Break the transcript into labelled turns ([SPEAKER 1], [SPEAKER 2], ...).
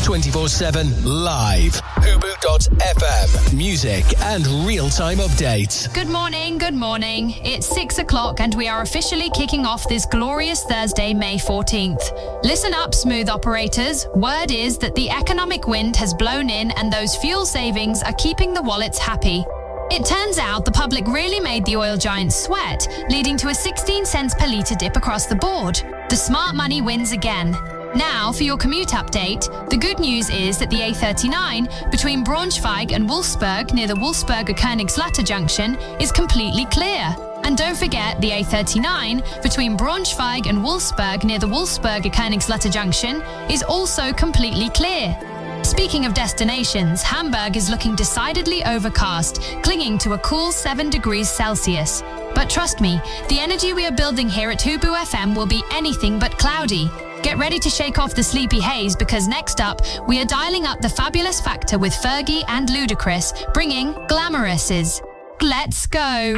[SPEAKER 1] 24/7 live. Hubu.fm. Music and real-time updates.
[SPEAKER 2] Good morning, good morning. It's 6 o'clock and we are officially kicking off this glorious Thursday, May 14th. Listen up, smooth operators. Word is that the economic wind has blown in and those fuel savings are keeping the wallets happy. It turns out the public really made the oil giants sweat, leading to a 16 cents per litre dip across the board. The smart money wins again. Now, for your commute update, the good news is that the A39 between Braunschweig and Wolfsburg near the Wolfsburger-Königslutter junction is completely clear. And don't forget, the A39 between Braunschweig and Wolfsburg near the Wolfsburger-Königslutter junction is also completely clear. Speaking of destinations, Hamburg is looking decidedly overcast, clinging to a cool 7 degrees Celsius. But trust me, the energy we are building here at Hubu FM will be anything but cloudy. Get ready to shake off the sleepy haze because next up, we are dialing up the fabulous factor with Fergie and Ludacris, bringing Glamourouses. Let's go!